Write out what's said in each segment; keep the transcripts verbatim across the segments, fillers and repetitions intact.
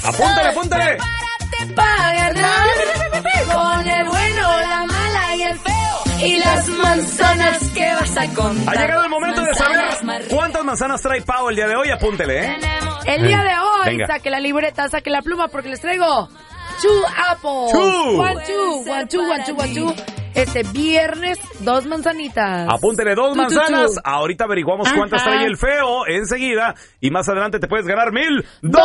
Apúntale, apúntale. Para ganar con el bueno, la mala y el feo. Y las manzanas que vas a contar. Ha llegado el momento de saber cuántas manzanas trae Pau el día de hoy. Apúntele, ¿eh? El día de hoy, Venga. saque la libreta, saque la pluma, porque les traigo two apples. Two. One, two, one, two, one, two, one, two. Este viernes, dos manzanitas. Apúntele dos Two, manzanas. two, two. Ahorita averiguamos Ajá. cuántas trae el feo enseguida. Y más adelante te puedes ganar mil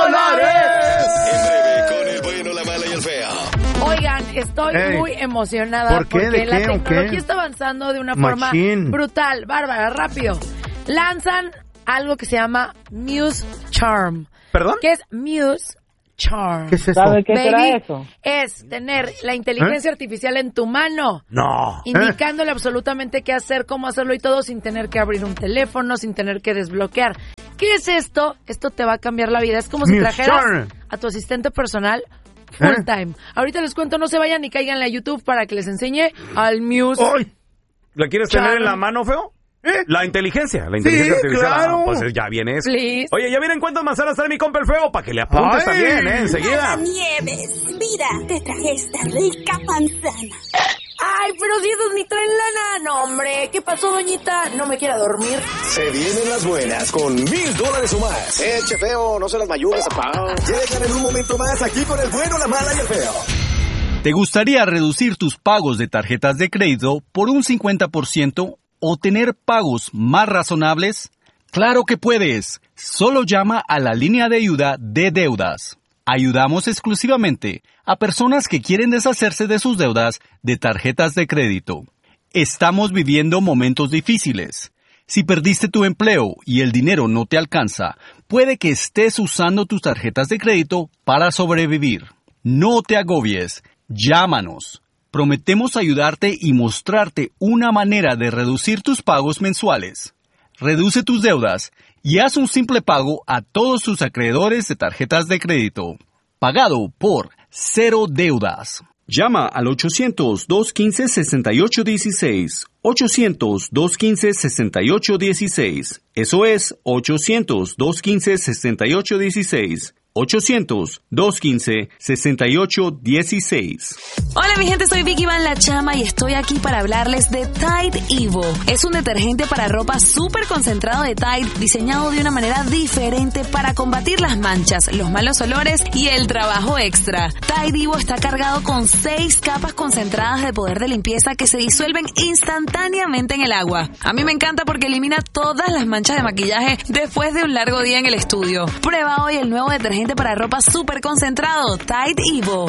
dólares. En breve, con el bueno, la mala y el feo. Oigan, estoy Ey. muy emocionada ¿Por qué? porque ¿De la qué? ¿O tecnología qué? está avanzando de una Machín. forma brutal, bárbara, rápido. Lanzan algo que se llama Muse Charm. ¿Perdón? ¿Qué es Muse Charm? ¿Qué es eso? ¿Sabe qué será Baby, eso? es tener la inteligencia artificial en tu mano, No. indicándole absolutamente qué hacer, cómo hacerlo y todo sin tener que abrir un teléfono, sin tener que desbloquear. ¿Qué es esto? Esto te va a cambiar la vida. Es como si Muse trajeras Charm. a tu asistente personal full ¿Eh? time. Ahorita les cuento, no se vayan ni caigan a YouTube para que les enseñe al Muse. ¡Ay! ¿La quieres Charm. tener en la mano, feo? ¿Eh? La inteligencia, la inteligencia Sí, artificial. claro. Ah, pues ya viene eso. Please. Oye, ya vienen cuántas manzanas trae mi compa el feo para que le apuntes Ay. también, ¿eh? Enseguida. Nieves, mira, te traje esta rica manzana. Ay, pero si esos ni traen lana. No, hombre, ¿qué pasó, doñita? ¿No me quiera dormir? Se vienen las buenas con mil dólares o más. Eche feo, no se las mayugues a Pau. Llegan en un momento más aquí con el bueno, la mala y el feo. ¿Te gustaría reducir tus pagos de tarjetas de crédito por un cincuenta por ciento o tener pagos más razonables? ¡Claro que puedes! Solo llama a la línea de ayuda de deudas. Ayudamos exclusivamente a personas que quieren deshacerse de sus deudas de tarjetas de crédito. Estamos viviendo momentos difíciles. Si perdiste tu empleo y el dinero no te alcanza, puede que estés usando tus tarjetas de crédito para sobrevivir. No te agobies. Llámanos. Prometemos ayudarte y mostrarte una manera de reducir tus pagos mensuales. Reduce tus deudas y haz un simple pago a todos tus acreedores de tarjetas de crédito. Pagado por Cero Deudas. Llama al ochocientos, dos quince, sesenta y ocho dieciséis. ochocientos, dos quince, sesenta y ocho dieciséis. Eso es ochocientos, dos quince, sesenta y ocho dieciséis. ochocientos, dos quince, sesenta y ocho dieciséis. Hola mi gente, soy Vicky Van La Chama y estoy aquí para hablarles de Tide Evo. Es un detergente para ropa súper concentrado de Tide, diseñado de una manera diferente para combatir las manchas, los malos olores y el trabajo extra. Tide Evo está cargado con seis capas concentradas de poder de limpieza que se disuelven instantáneamente en el agua. A mí me encanta porque elimina todas las manchas de maquillaje después de un largo día en el estudio. Prueba hoy el nuevo detergente para ropa súper concentrado, Tide Evo.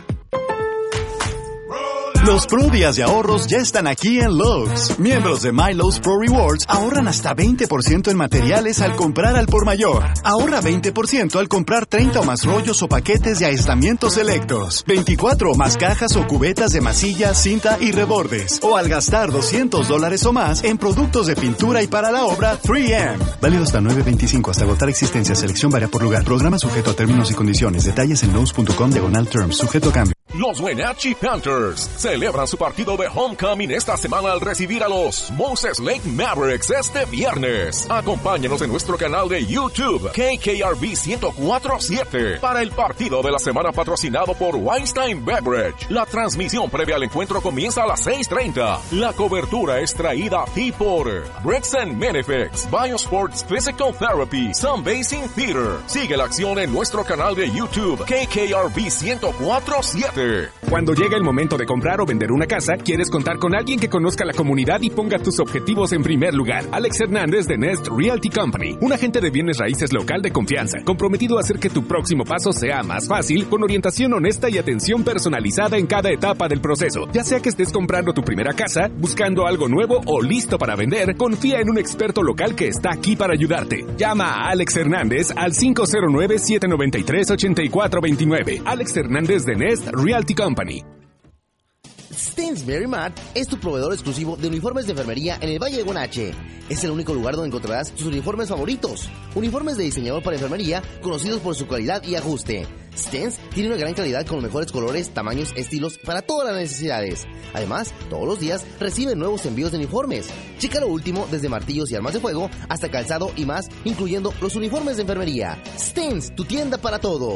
Los Pro Días de ahorros ya están aquí en Lowe's. Miembros de My Lowe's Pro Rewards ahorran hasta veinte por ciento en materiales al comprar al por mayor. Ahorra veinte por ciento al comprar treinta o más rollos o paquetes de aislamientos selectos, veinticuatro o más cajas o cubetas de masilla, cinta y rebordes. O al gastar doscientos dólares o más en productos de pintura y para la obra tres eme. Válido hasta nueve veinticinco hasta agotar existencia. Selección varía por lugar. Programa sujeto a términos y condiciones. Detalles en lowes punto com diagonal terms. Sujeto a cambio. Los Wenatchee Panthers celebran su partido de homecoming esta semana al recibir a los Moses Lake Mavericks este viernes. Acompáñanos en nuestro canal de YouTube K K R B ciento cuatro punto siete para el partido de la semana patrocinado por Weinstein Beverage. La transmisión previa al encuentro comienza a las seis treinta. La cobertura es traída a ti por Bricks and Manifex, Biosports Physical Therapy, Sun Basin Theater. Sigue la acción en nuestro canal de YouTube K K R B ciento cuatro punto siete. Cuando llega el momento de comprar o vender una casa, quieres contar con alguien que conozca la comunidad y ponga tus objetivos en primer lugar. Alex Hernández de Nest Realty Company, un agente de bienes raíces local de confianza, comprometido a hacer que tu próximo paso sea más fácil, con orientación honesta y atención personalizada en cada etapa del proceso. Ya sea que estés comprando tu primera casa, buscando algo nuevo o listo para vender, confía en un experto local que está aquí para ayudarte. Llama a Alex Hernández al cinco cero nueve, siete nueve tres, ocho cuatro dos nueve. Alex Hernández de Nest Realty Company. Stens Merrimack es tu proveedor exclusivo de uniformes de enfermería en el Valle de Guanache. Es el único lugar donde encontrarás tus uniformes favoritos. Uniformes de diseñador para enfermería conocidos por su calidad y ajuste. Stens tiene una gran calidad con los mejores colores, tamaños, estilos para todas las necesidades. Además, todos los días reciben nuevos envíos de uniformes. Checa lo último desde martillos y armas de fuego hasta calzado y más, incluyendo los uniformes de enfermería. Stens, tu tienda para todo.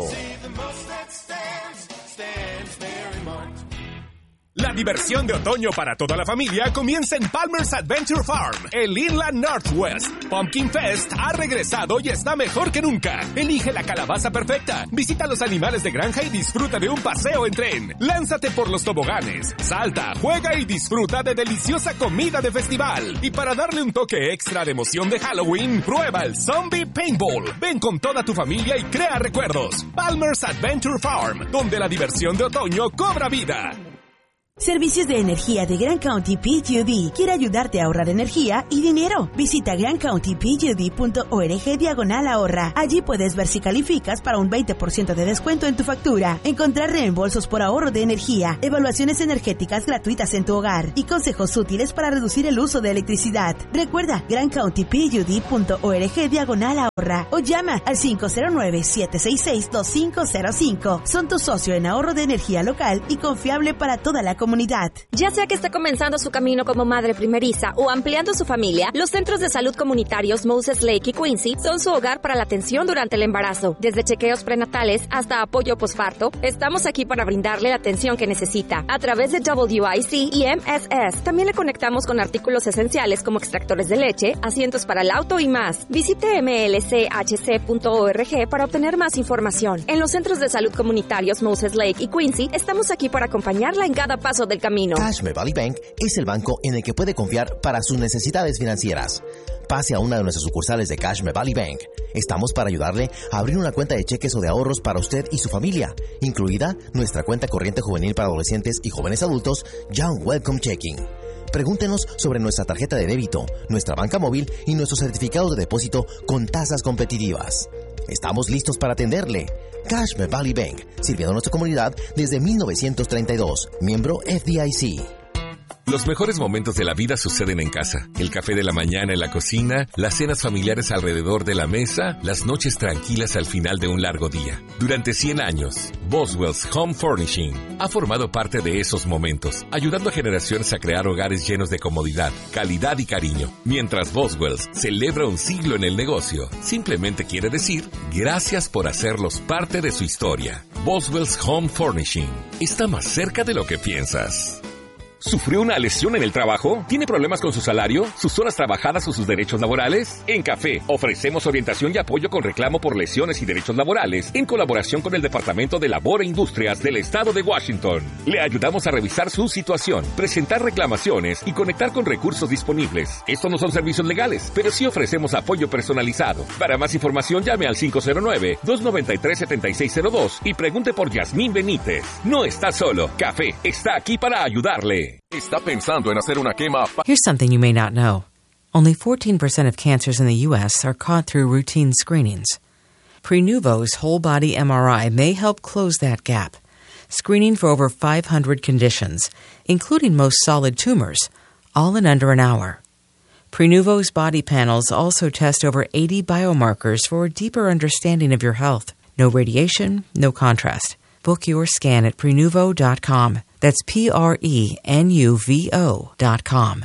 La diversión de otoño para toda la familia comienza en Palmer's Adventure Farm, el Inland Northwest. Pumpkin Fest ha regresado y está mejor que nunca. Elige la calabaza perfecta, visita los animales de granja y disfruta de un paseo en tren. Lánzate por los toboganes, salta, juega y disfruta de deliciosa comida de festival. Y para darle un toque extra de emoción de Halloween, prueba el Zombie Paintball. Ven con toda tu familia y crea recuerdos. Palmer's Adventure Farm, donde la diversión de otoño cobra vida. Servicios de Energía de Grand County P U D quiere ayudarte a ahorrar energía y dinero. Visita grand county p u d punto org diagonal ahorra. Allí puedes ver si calificas para un veinte por ciento de descuento en tu factura, encontrar reembolsos por ahorro de energía, evaluaciones energéticas gratuitas en tu hogar y consejos útiles para reducir el uso de electricidad. Recuerda grand county p u d punto org diagonal ahorra o llama al cinco cero nueve, siete seis seis, dos cinco cero cinco. Son tu socio en ahorro de energía local y confiable para toda la comunidad. Comunidad. Ya sea que esté comenzando su camino como madre primeriza o ampliando su familia, los centros de salud comunitarios Moses Lake y Quincy son su hogar para la atención durante el embarazo. Desde chequeos prenatales hasta apoyo posparto, estamos aquí para brindarle la atención que necesita. A través de W I C y M S S, también le conectamos con artículos esenciales como extractores de leche, asientos para el auto y más. Visite m l c h c punto org para obtener más información. En los centros de salud comunitarios Moses Lake y Quincy, estamos aquí para acompañarla en cada paso del camino. Cashmere Valley Bank es el banco en el que puede confiar para sus necesidades financieras. Pase a una de nuestras sucursales de Cashmere Valley Bank. Estamos para ayudarle a abrir una cuenta de cheques o de ahorros para usted y su familia, incluida nuestra cuenta corriente juvenil para adolescentes y jóvenes adultos, Young Welcome Checking. Pregúntenos sobre nuestra tarjeta de débito, nuestra banca móvil y nuestros certificados de depósito con tasas competitivas. Estamos listos para atenderle. Cashmere Valley Bank, sirviendo a nuestra comunidad desde mil novecientos treinta y dos, miembro F D I C. Los mejores momentos de la vida suceden en casa. El café de la mañana en la cocina, las cenas familiares alrededor de la mesa, las noches tranquilas al final de un largo día. Durante cien años, Boswell's Home Furnishing ha formado parte de esos momentos, ayudando a generaciones a crear hogares llenos de comodidad, calidad y cariño. Mientras Boswell's celebra un siglo en el negocio, simplemente quiere decir gracias por hacerlos parte de su historia. Boswell's Home Furnishing está más cerca de lo que piensas. ¿Sufrió una lesión en el trabajo? ¿Tiene problemas con su salario, sus horas trabajadas o sus derechos laborales? En Café ofrecemos orientación y apoyo con reclamo por lesiones y derechos laborales en colaboración con el Departamento de Labor e Industrias del Estado de Washington. Le ayudamos a revisar su situación, presentar reclamaciones y conectar con recursos disponibles. Estos no son servicios legales, pero sí ofrecemos apoyo personalizado. Para más información llame al cinco cero nueve, dos nueve tres, siete seis cero dos y pregunte por Yasmín Benítez. No está solo. Café está aquí para ayudarle. ¿Está pensando en hacer una quema? Here's something you may not know. Only fourteen percent of cancers in the U S are caught through routine screenings. Prenuvo's whole-body M R I may help close that gap, screening for over five hundred conditions, including most solid tumors, all in under an hour. Prenuvo's body panels also test over eighty biomarkers for a deeper understanding of your health. No radiation, no contrast. Book your scan at prenuvo dot com. That's P R E N U V O dot com.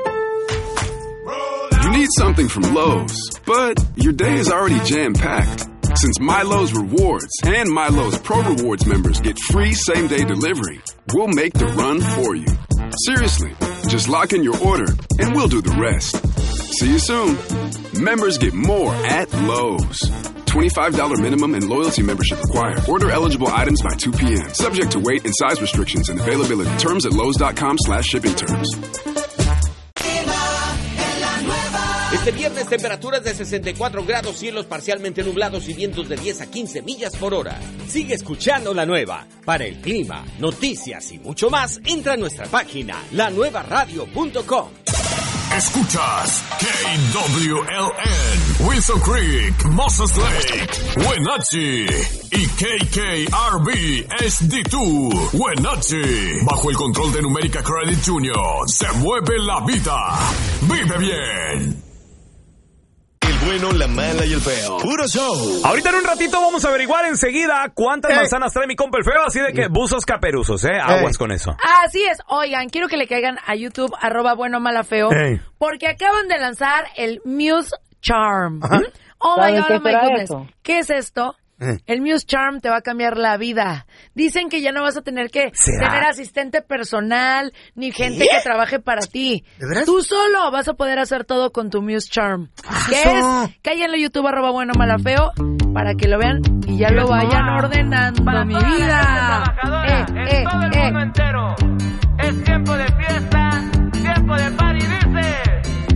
You need something from Lowe's, but your day is already jam-packed. Since MyLowe's Rewards and MyLowe's Pro Rewards members get free same-day delivery, we'll make the run for you. Seriously, just lock in your order and we'll do the rest. See you soon. Members get more at Lowe's. twenty-five dollars minimum and loyalty membership required. Order eligible items by two p.m. Subject to weight and size restrictions and availability. Terms at lowes.com slash shipping terms. Este viernes, temperaturas de sesenta y cuatro grados, cielos parcialmente nublados y vientos de diez a quince millas por hora. Sigue escuchando La Nueva. Para el clima, noticias y mucho más, entra a nuestra página la nueva radio punto com. Escuchas K W L N, Wilson Creek, Moses Lake, Wenatchee y K K R B H D dos, Wenatchee. Bajo el control de Numérica Credit Junior, se mueve la vida. Vive bien. El bueno, la mala y el feo. Puro show. Ahorita en un ratito vamos a averiguar enseguida cuántas eh. manzanas trae mi compa el feo, así de que buzos caperuzos, ¿eh? Aguas eh. con eso. Así es. Oigan, quiero que le caigan a YouTube, arroba bueno, mala, feo, eh. porque acaban de lanzar el Muse Charm. ¿Ah? Oh my God, oh my goodness. Eso? ¿Qué es esto? Eh. El Muse Charm te va a cambiar la vida. Dicen que ya no vas a tener que ¿Será? tener asistente personal ni gente ¿Qué? que trabaje para ti. ¿De veras? Tú solo vas a poder hacer todo con tu Muse Charm. ¿Qué eso? es? Cállenle YouTube arroba bueno mala feo para que lo vean y ya lo vayan ordenando, para mi vida. Eh, eh, eh.